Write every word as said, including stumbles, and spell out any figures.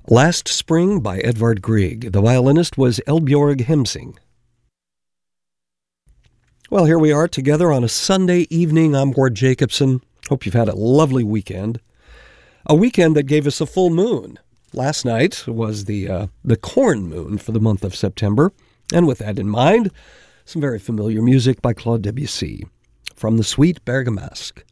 Last Spring by Edvard Grieg. The violinist was Eldbjorg Hemsing. Well, here we are together on a Sunday evening. I'm Ward Jacobson. Hope you've had a lovely weekend. A weekend that gave us a full moon. Last night was the uh, the corn moon for the month of September. And with that in mind, some very familiar music by Claude Debussy from the Suite Bergamasque.